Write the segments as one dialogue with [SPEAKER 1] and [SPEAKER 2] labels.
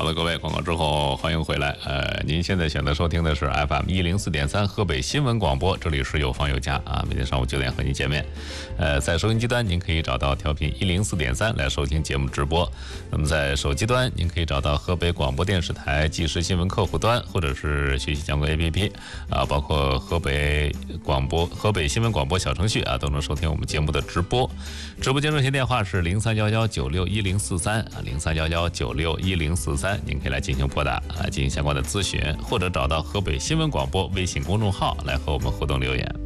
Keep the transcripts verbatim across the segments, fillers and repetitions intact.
[SPEAKER 1] 了，各位，广告之后欢迎回来。呃，您现在选择收听的是 F M 一零四点三河北新闻广播，这里是有房有家啊，每天上午九点和您见面。呃，在收音机端您可以找到调频一零四点三来收听节目直播。那么在手机端您可以找到河北广播电视台即时新闻客户端，或者是学习相关 A P P 啊，包括河北广播、河北新闻广播小程序啊，都能收听我们节目的直播。直播间热线电话是零三幺幺九六一零四三啊，零三幺幺九六一零四三，您可以来进行拨打啊，进行相关的咨询，或者找到河北新闻广播微信公众号来和我们互动留言。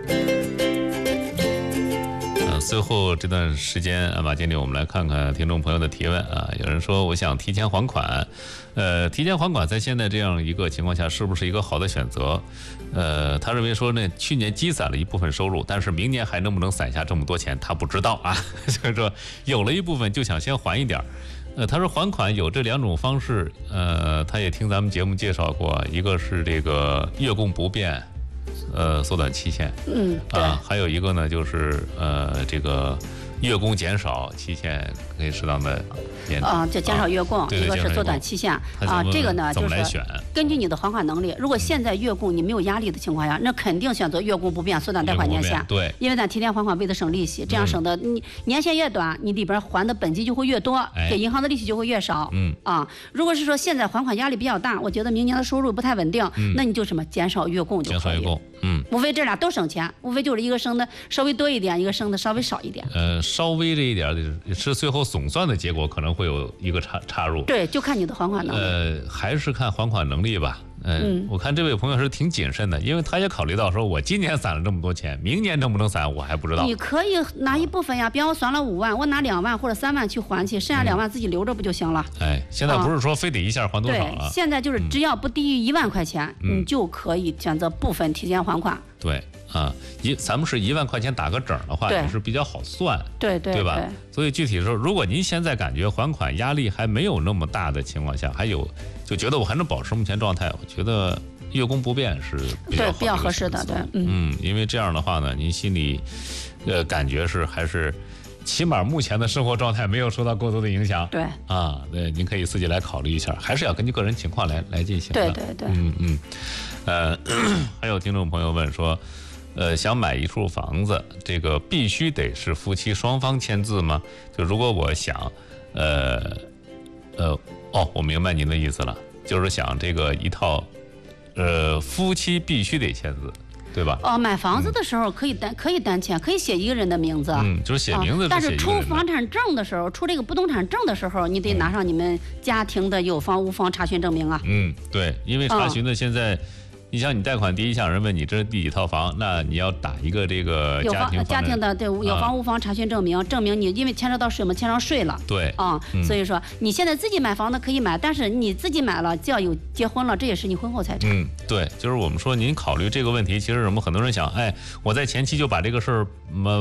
[SPEAKER 1] 呃，最后这段时间啊，马经理，我们来看看听众朋友的提问啊。有人说，我想提前还款，呃，提前还款在现在这样一个情况下，是不是一个好的选择？呃，他认为说呢，去年积攒了一部分收入，但是明年还能不能攒下这么多钱，他不知道啊。所以说，有了一部分就想先还一点。呃，他说还款有这两种方式，呃，他也听咱们节目介绍过，一个是这个月供不变，呃，缩短期限，
[SPEAKER 2] 嗯，对
[SPEAKER 1] 啊，还有一个呢就是呃这个月供减少，期限可以适当的延长
[SPEAKER 2] 啊，就减少月供，
[SPEAKER 1] 啊、
[SPEAKER 2] 一个是缩短期限啊，这个呢就是根据你的还款能力。如果现在月供你没有压力的情况下，那肯定选择月供不变，缩短贷款年限。
[SPEAKER 1] 对，
[SPEAKER 2] 因为咱提前还款为了省利息，这样省的你年限越短，你里边还的本金就会越多，给银行的利息就会越少。
[SPEAKER 1] 嗯
[SPEAKER 2] 啊，如果是说现在还款压力比较大，我觉得明年的收入不太稳定，
[SPEAKER 1] 嗯、
[SPEAKER 2] 那你就什么减少月供就可以。
[SPEAKER 1] 减少月供，嗯，
[SPEAKER 2] 无非这俩都省钱，无非就是一个省的稍微多一点，一个省的稍微少一点。
[SPEAKER 1] 呃，稍微这一点是最后总算的结果可能会有一个差差入。
[SPEAKER 2] 对，就看你的还款能力。
[SPEAKER 1] 呃，还是看还款能力吧。呃、嗯，我看这位朋友是挺谨慎的，因为他也考虑到说，我今年攒了这么多钱，明年能不能攒我还不知道。
[SPEAKER 2] 你可以拿一部分呀，比方我攒了五万，我拿两万或者三万去还去，剩下两万自己留着不就行了？
[SPEAKER 1] 嗯、哎，现在不是说非得一下还多少了。
[SPEAKER 2] 对，现在就是只要不低于一万块钱，
[SPEAKER 1] 嗯、
[SPEAKER 2] 你就可以选择部分提前还款。
[SPEAKER 1] 对。啊，一咱们是一万块钱打个整的话，也是比较好算，
[SPEAKER 2] 对对
[SPEAKER 1] 对吧？对，所以具体说，如果您现在感觉还款压力还没有那么大的情况下，还有就觉得我还能保持目前状态，我觉得月供不变是比较好的，
[SPEAKER 2] 对，比较合适的，对，
[SPEAKER 1] 嗯, 嗯，因为这样的话呢，您心里呃感觉是还是起码目前的生活状态没有受到过多的影响，
[SPEAKER 2] 对
[SPEAKER 1] 啊，对，您可以自己来考虑一下，还是要根据个人情况来来进行的，
[SPEAKER 2] 对对对，
[SPEAKER 1] 嗯嗯，呃，还有听众朋友问说。呃，想买一处房子，这个必须得是夫妻双方签字吗？就如果我想，呃，呃，哦，我明白您的意思了，就是想这个一套，呃，夫妻必须得签字，对吧？
[SPEAKER 2] 哦，买房子的时候可以单、嗯、可以单签，可以写一个人的名字，
[SPEAKER 1] 嗯，就是写名字是写一个人的、
[SPEAKER 2] 啊。但是出房产证的时候，出这个不动产证的时候，你得拿上你们家庭的有房无房查询证明啊。
[SPEAKER 1] 嗯，对，因为查询的现在。嗯你像你贷款第一项，人问你这是第几套房，那你要打一个这个家庭
[SPEAKER 2] 有房家庭的对有房无房查询证明，啊、证明你因为牵扯到税嘛，牵上税了。
[SPEAKER 1] 对
[SPEAKER 2] 啊、嗯，所以说你现在自己买房子可以买，但是你自己买了就要有结婚了，这也是你婚后财产。
[SPEAKER 1] 嗯，对，就是我们说您考虑这个问题，其实我们很多人想，哎，我在前期就把这个事儿，呃。